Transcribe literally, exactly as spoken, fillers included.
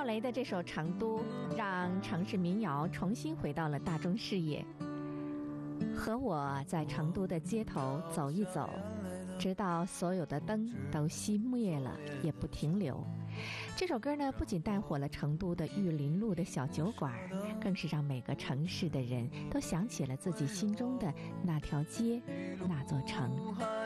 赵雷的这首《成都》让城市民谣重新回到了大众视野。和我在成都的街头走一走，直到所有的灯都熄灭了也不停留。这首歌呢，不仅带火了成都的玉林路的小酒馆，更是让每个城市的人都想起了自己心中的那条街，那座城。